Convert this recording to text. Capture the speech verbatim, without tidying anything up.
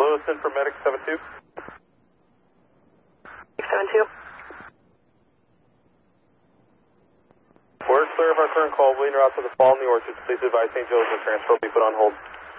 Lewiston for medic seven two. seven two. We're clear of our current call. Bleeding route to the fall in the orchards. Please advise Saint Joseph transfer will be put on hold.